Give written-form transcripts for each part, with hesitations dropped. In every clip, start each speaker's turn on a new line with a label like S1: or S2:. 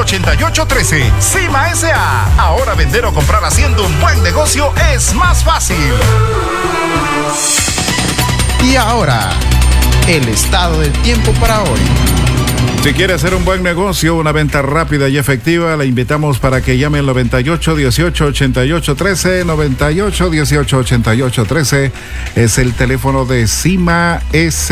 S1: 188813. Cima S.A. Ahora vender o comprar haciendo un buen negocio es más fácil.
S2: Y ahora, el estado del tiempo para hoy.
S3: Si quiere hacer un buen negocio, una venta rápida y efectiva, le invitamos para que llame al 98188813. 98188813 es el teléfono de Cima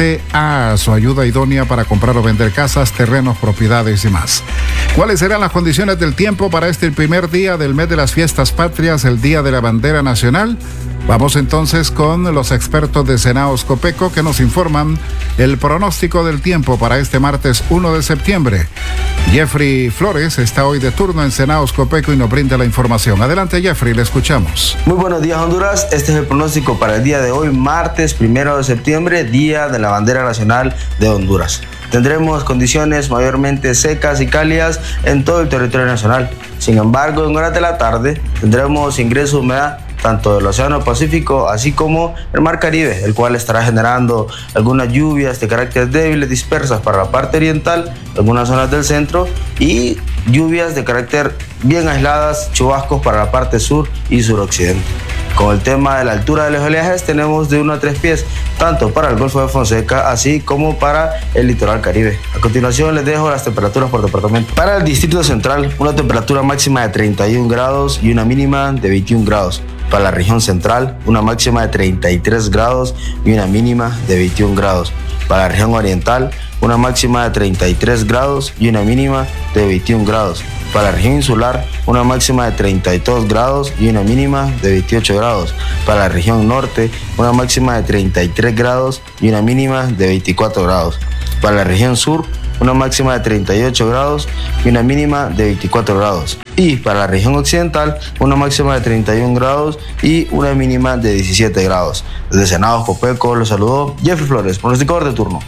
S3: S.A. Su ayuda idónea para comprar o vender casas, terrenos, propiedades y más. ¿Cuáles serán las condiciones del tiempo para este primer día del mes de las fiestas patrias, el Día de la Bandera Nacional? Vamos entonces con los expertos de Senaos Copeco que nos informan el pronóstico del tiempo para este martes 1 de septiembre. Jeffrey Flores está hoy de turno en Senaos Copeco y nos brinda la información. Adelante, Jeffrey, le escuchamos.
S4: Muy buenos días, Honduras. Este es el pronóstico para el día de hoy, martes 1 de septiembre, Día de la Bandera Nacional de Honduras. Tendremos condiciones mayormente secas y cálidas en todo el territorio nacional. Sin embargo, en horas de la tarde tendremos ingreso de humedad tanto del Océano Pacífico así como el Mar Caribe, el cual estará generando algunas lluvias de carácter débil dispersas para la parte oriental, algunas zonas del centro, y lluvias de carácter bien aisladas, chubascos para la parte sur y suroccidente. Con el tema de la altura de los oleajes tenemos de 1 a 3 pies, tanto para el Golfo de Fonseca así como para el litoral Caribe. A continuación les dejo las temperaturas por departamento. Para el Distrito Central, una temperatura máxima de 31 grados y una mínima de 21 grados. Para la región central, una máxima de 33 grados y una mínima de 21 grados. Para la región oriental, una máxima de 33 grados y una mínima de 21 grados. Para la región insular, una máxima de 32 grados y una mínima de 28 grados. Para la región norte, una máxima de 33 grados y una mínima de 24 grados. Para la región sur, una máxima de 38 grados y una mínima de 24 grados. Y para la región occidental, una máxima de 31 grados y una mínima de 17 grados. Desde Senaos Copeco los saludó Jeffrey Flores, pronosticador de turno.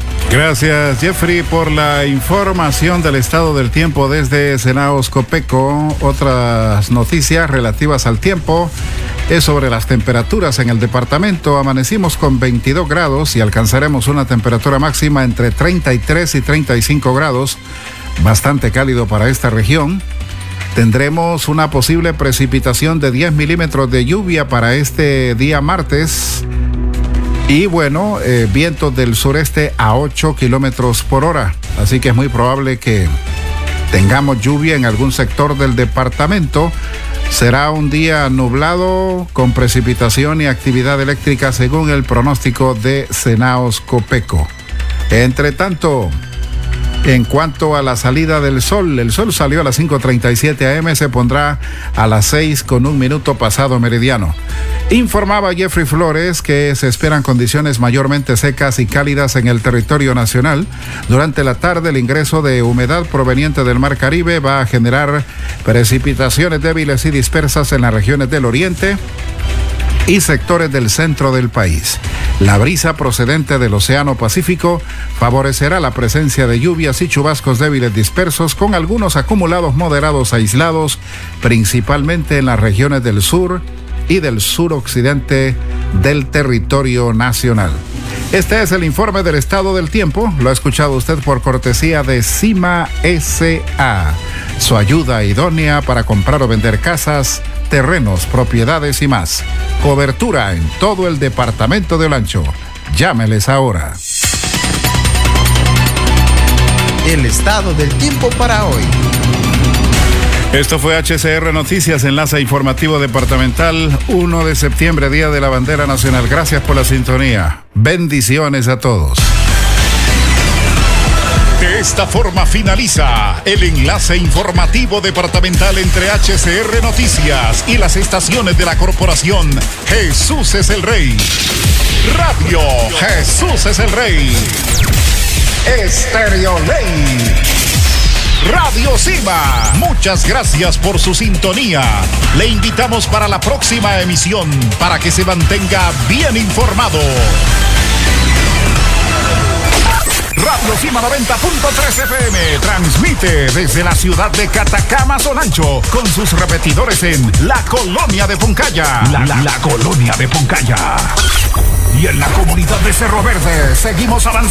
S3: Gracias, Jeffrey, por la información del estado del tiempo desde Senaos Copeco. Otras noticias relativas al tiempo es sobre las temperaturas en el departamento. Amanecimos con 22 grados y alcanzaremos una temperatura máxima entre 33 y 35 grados, bastante cálido para esta región. Tendremos una posible precipitación de 10 milímetros de lluvia para este día martes. Y bueno, vientos del sureste a 8 kilómetros por hora. Así que es muy probable que tengamos lluvia en algún sector del departamento. Será un día nublado con precipitación y actividad eléctrica según el pronóstico de Senaos Copeco. Entre tanto, en cuanto a la salida del sol, el sol salió a las 5:37 am, se pondrá a las 6:01 pasado meridiano. Informaba Jeffrey Flores que se esperan condiciones mayormente secas y cálidas en el territorio nacional. Durante la tarde, el ingreso de humedad proveniente del Mar Caribe va a generar precipitaciones débiles y dispersas en las regiones del oriente y sectores del centro del país. La brisa procedente del Océano Pacífico favorecerá la presencia de lluvias y chubascos débiles dispersos con algunos acumulados moderados aislados, principalmente en las regiones del sur y del suroccidente del territorio nacional. Este es el informe del estado del tiempo. Lo ha escuchado usted por cortesía de Cima S.A. Su ayuda idónea para comprar o vender casas, terrenos, propiedades y más. Cobertura en todo el departamento de Olancho. Llámeles ahora.
S2: El estado del tiempo para hoy.
S3: Esto fue HCR Noticias, enlace informativo departamental, 1 de septiembre, Día de la Bandera Nacional. Gracias por la sintonía. Bendiciones a todos.
S1: De esta forma finaliza el enlace informativo departamental entre HCR Noticias y las estaciones de la corporación Jesús es el Rey. Radio Jesús es el Rey. Estéreo Ley. Radio Cima. Muchas gracias por su sintonía. Le invitamos para la próxima emisión para que se mantenga bien informado. Radio Cima 90.3 FM transmite desde la ciudad de Catacama, Olancho, con sus repetidores en la colonia de Poncaya. La colonia de Poncaya. Y en la comunidad de Cerro Verde seguimos avanzando.